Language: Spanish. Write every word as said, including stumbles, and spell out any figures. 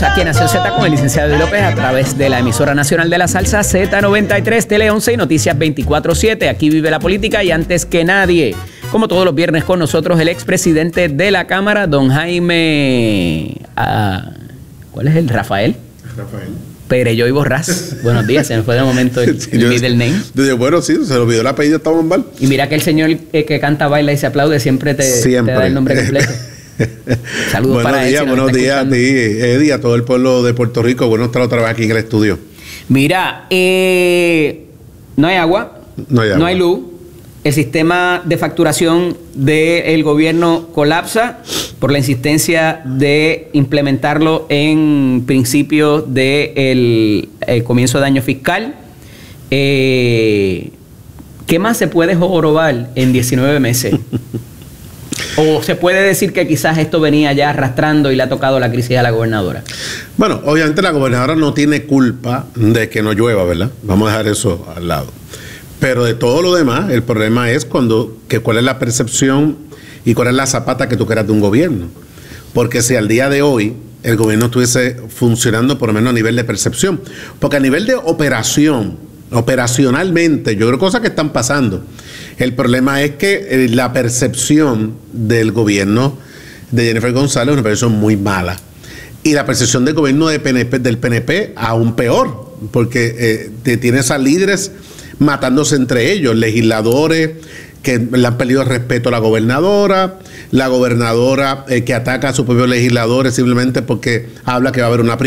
aquí en Nación Z con el licenciado Eddie López a través de la emisora nacional de la salsa Z noventa y tres, Tele once y Noticias veinticuatro siete. Aquí vive la política y antes que nadie, como todos los viernes con nosotros, el expresidente de la Cámara, don Jaime... Uh, ¿Cuál es el? ¿Rafael? Rafael. Perello y Borrás. Buenos días, se me fue de momento el, Sí, el yo, middle name. Yo, bueno, sí, se le olvidó el apellido, estaba mal. Y mira que el señor eh, que canta, baila y se aplaude siempre te, siempre. te da el nombre completo. Saludos buenos para días, él. Si buenos días a ti, Eddie, a todo el pueblo de Puerto Rico. Bueno estar otra vez aquí en el estudio. Mira, eh, no hay agua, no hay, agua. no hay luz. El sistema de facturación del gobierno colapsa por la insistencia de implementarlo en principios del de comienzo de año fiscal. Eh, ¿Qué más se puede jorobar en diecinueve meses? ¿O se puede decir que quizás esto venía ya arrastrando y le ha tocado la crisis a la gobernadora? Bueno, obviamente la gobernadora no tiene culpa de que no llueva, ¿verdad? Vamos a dejar eso al lado. Pero de todo lo demás, el problema es cuando que cuál es la percepción y cuál es la zapata que tú quieras de un gobierno. Porque si al día de hoy el gobierno estuviese funcionando por lo menos a nivel de percepción, porque a nivel de operación, operacionalmente, yo creo cosas que están pasando. El problema es que eh, la percepción del gobierno de Jennifer González es una percepción muy mala. Y la percepción del gobierno de P N P, del P N P aún peor, porque eh, te tienes a líderes matándose entre ellos, legisladores que le han perdido el respeto a la gobernadora, la gobernadora eh, que ataca a sus propios legisladores simplemente porque habla que va a haber una